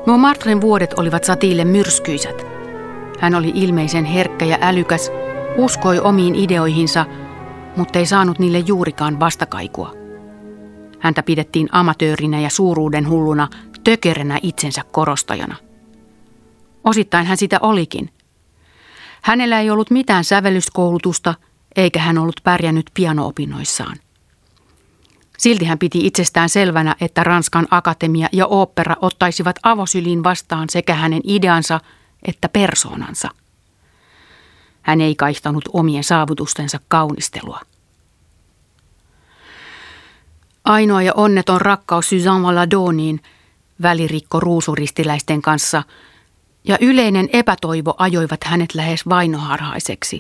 Montmartren vuodet olivat Satille myrskyisät. Hän oli ilmeisen herkkä ja älykäs, uskoi omiin ideoihinsa, mutta ei saanut niille juurikaan vastakaikua. Häntä pidettiin amatöörinä ja suuruuden hulluna, tökeränä itsensä korostajana. Osittain hän sitä olikin. Hänellä ei ollut mitään sävellyskoulutusta, eikä hän ollut pärjännyt piano-opinnoissaan. Silti hän piti itsestään selvänä, että Ranskan akatemia ja ooppera ottaisivat avosyliin vastaan sekä hänen ideansa että persoonansa. Hän ei kaihtanut omien saavutustensa kaunistelua. Ainoa ja onneton rakkaus Suzanne Valadoniin välirikko ruusuristiläisten kanssa ja yleinen epätoivo ajoivat hänet lähes vainoharhaiseksi.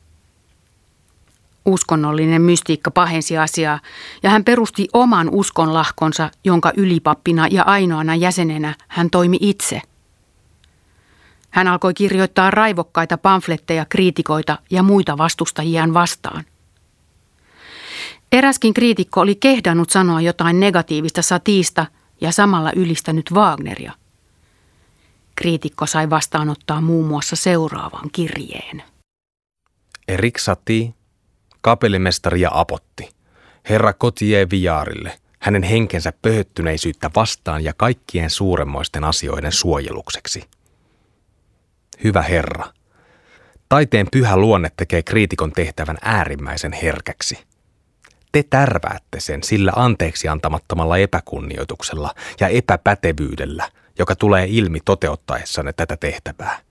Uskonnollinen mystiikka pahensi asiaa ja hän perusti oman uskonlahkonsa, jonka ylipappina ja ainoana jäsenenä hän toimi itse. Hän alkoi kirjoittaa raivokkaita pamfletteja kriitikoita ja muita vastustajiaan vastaan. Eräskin kriitikko oli kehdannut sanoa jotain negatiivista Satista ja samalla ylistänyt Wagneria. Kriitikko sai vastaanottaa muun muassa seuraavan kirjeen. Erik Satie, kapellimestari ja apotti, herra Cotier Villaarille, hänen henkensä pöhöttyneisyyttä vastaan ja kaikkien suuremmoisten asioiden suojelukseksi. Hyvä herra, taiteen pyhä luonne tekee kriitikon tehtävän äärimmäisen herkäksi. Te tärväätte sen sillä anteeksi antamattomalla epäkunnioituksella ja epäpätevyydellä, joka tulee ilmi toteuttaessanne tätä tehtävää.